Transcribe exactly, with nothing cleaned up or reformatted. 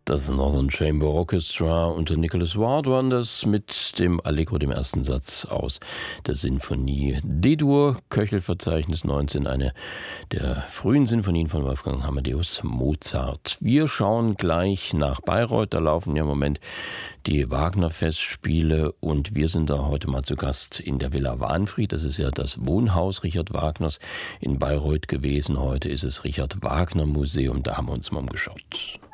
Das Northern Chamber Orchestra unter Nicholas Ward waren das mit dem Allegro, dem ersten Satz aus der Sinfonie D-Dur, Köchelverzeichnis neunzehn, eine der frühen Sinfonien von Wolfgang Amadeus Mozart. Wir schauen gleich nach Bayreuth, da laufen ja im Moment die Wagner-Festspiele und wir sind da heute mal zu Gast in der Villa Wahnfried. Das ist ja das Wohnhaus Richard Wagners in Bayreuth gewesen. Heute ist es Richard Wagner Museum, da haben wir uns mal umgeschaut.